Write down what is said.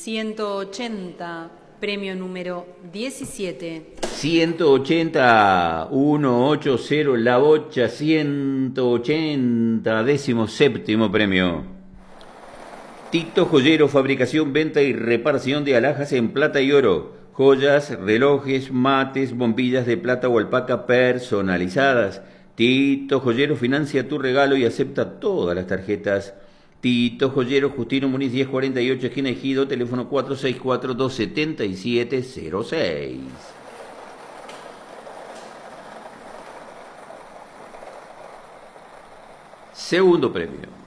180, premio número 17. 180, 180, La Bocha, 180, 17º premio. Tito Joyero, fabricación, venta y reparación de alhajas en plata y oro. Joyas, relojes, mates, bombillas de plata o alpaca personalizadas. Tito Joyero financia tu regalo y acepta todas las tarjetas. Tito Joyero, Justino Muniz 1048, esquina Ejido, teléfono 464-277-06. Segundo premio.